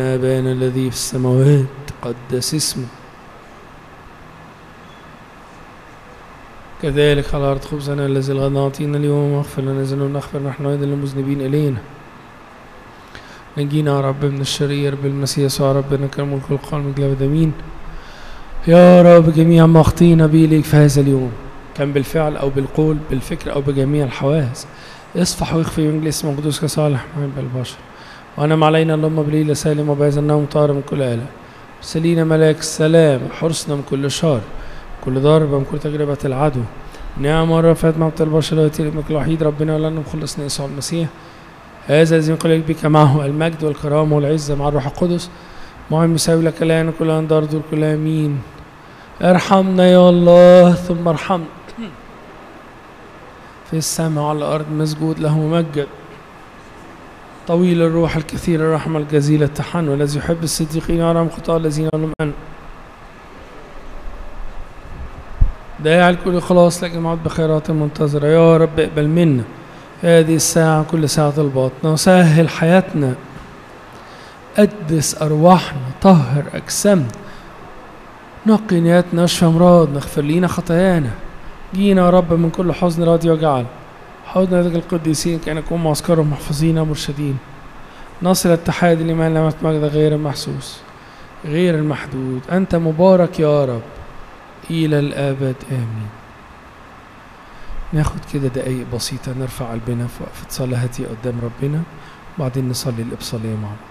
آبانا الذي في السماوات تقدس اسمه كذلك على الأرض خبزنا الذي الغد أعطينا اليوم واغفر لنا ذنوبنا نغفر نحن أيضا للمذنبين إلينا نجينا يا رب من الشرير بالمسيح يسوع ربنا كالملك والقوة والمجد للأبد آمين. يا رب جميع ما أخطينا به إليك في هذا اليوم كان بالفعل أو بالقول بالفكر أو بجميع الحواس اصفح واغفر من اسم قدوسك صالح محب البشر وأنم علينا اللهم بليلة سالم وبعز النوم طاهر من كل آلة سلينا ملاك السلام حرسنا من كل شر كل ضربة من كل تجربة العدو نعم ورفعت موت البشر ويأتي لابنك الوحيد ربنا ولنا مخلصنا يسوع المسيح هذا الذي ينقل بك معه المجد والكرامة والعزة مع الروح القدس معين مساوي لك الآن كل أن دار دول كل آمين. ارحمنا يا الله ثم ارحمنا في السماء وعلى الأرض مسجود له ممجد طويل الروح الكثير الرحمة الجزيلة التحن والذي يحب الصديقين ويرحم الخطاة الذين لم أن داعي الكل خلاص لجماعة بخيرات المنتظرة. يا رب اقبل منا هذه الساعة كل ساعة الباطنة وسهل حياتنا قدس أرواحنا طهر أجسامنا نقي نياتنا اشفى أمراضنا اغفر لينا خطايانا جينا يا رب من كل حزن راضي وجعل حوضنا يدك القديسين كأن نكون معسكرهم محفوظين ومرشدين نصل الاتحاد لمن لم مجد غير المحسوس غير المحدود أنت مبارك يا رب إلى الأبد آمين. ناخد كده دقايق بسيطة نرفع قلبنا في وقفة صلاة هادية قدام ربنا وبعدين نصلي الإبصالية مع بعض.